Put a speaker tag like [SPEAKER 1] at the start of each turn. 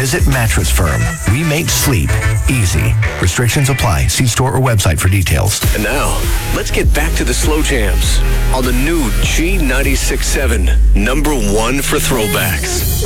[SPEAKER 1] Visit Mattress Firm. We make sleep easy. Restrictions apply. See store or website for details.
[SPEAKER 2] And now, let's get back to the slow jams on the new G96.7, #1 for throwbacks.